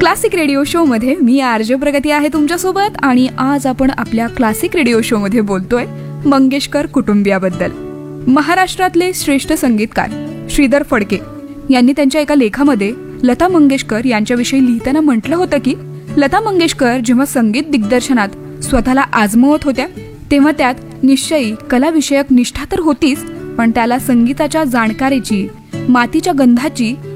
Classic radio show मध्ये मी RJ प्रगती आहे तुमच्यासोबत आणि आज आपण आपल्या क्लासिक रेडिओ शो मध्ये बोलतोय मंगेशकर कुटुंबियाबद्दल. महाराष्ट्रातले श्रेष्ठ संगीतकार श्रीधर फडके यांनी त्यांच्या एका लेखामध्ये लता मंगेशकर यांच्याविषयी लिहिताना म्हटलं होतं की लता मंगेशकर जेव्हा संगीत दिग्दर्शनात स्वतःला आजमावत होत्या तेव्हा त्यात निश्चयी कलाविषयक निष्ठा तर होतीच, पण त्याला संगीताच्या जाणकारीची, मातीच्या गंधाची